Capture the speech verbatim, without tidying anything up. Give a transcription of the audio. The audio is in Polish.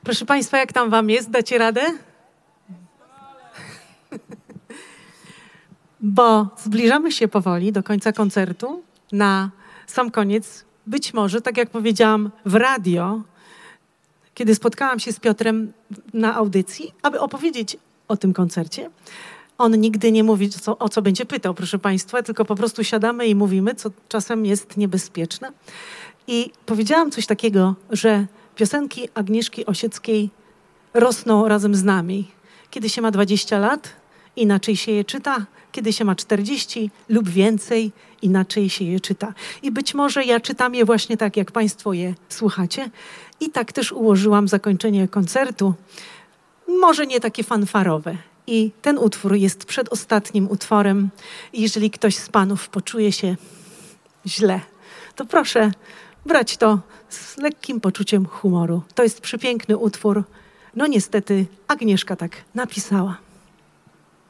Proszę Państwa, jak tam Wam jest? Dacie radę? Bo zbliżamy się powoli do końca koncertu. Na sam koniec, być może, tak jak powiedziałam w radio, kiedy spotkałam się z Piotrem na audycji, aby opowiedzieć o tym koncercie. On nigdy nie mówi, co, o co będzie pytał, proszę Państwa, tylko po prostu siadamy i mówimy, co czasem jest niebezpieczne. I powiedziałam coś takiego, że piosenki Agnieszki Osieckiej rosną razem z nami. Kiedy się ma dwadzieścia lat, inaczej się je czyta. Kiedy się ma czterdzieści lub więcej, inaczej się je czyta. I być może ja czytam je właśnie tak, jak Państwo je słuchacie. I tak też ułożyłam zakończenie koncertu. Może nie takie fanfarowe. I ten utwór jest przedostatnim utworem. I jeżeli ktoś z Panów poczuje się źle, to proszę brać to z lekkim poczuciem humoru. To jest przepiękny utwór. No niestety Agnieszka tak napisała.